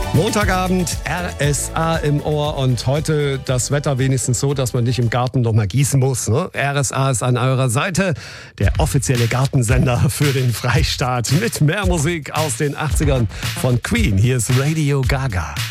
Montagabend, RSA im Ohr und heute das Wetter wenigstens so, dass man nicht im Garten noch mal gießen muss. Ne? RSA ist an eurer Seite, der offizielle Gartensender für den Freistaat mit mehr Musik aus den 80ern von Queen. Hier ist Radio Gaga.